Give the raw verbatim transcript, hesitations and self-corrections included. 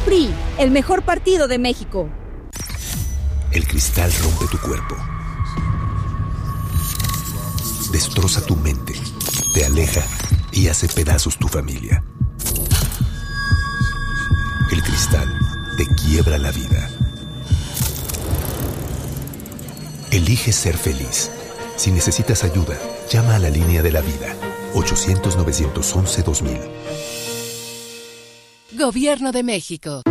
P R I, el mejor partido de México. El cristal rompe tu cuerpo. Destroza tu mente, te aleja y hace pedazos tu familia. El cristal te quiebra la vida. Elige ser feliz. Si necesitas ayuda, llama a la línea de la vida. ochocientos, novecientos once, dos mil. Gobierno de México.